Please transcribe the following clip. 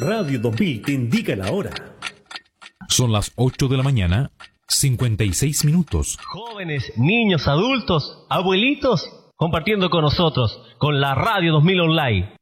Radio 2000 te indica la hora. Son las 8 de la mañana, 56 minutos. Jóvenes, niños, adultos, abuelitos, compartiendo con nosotros, con la Radio 2000 Online.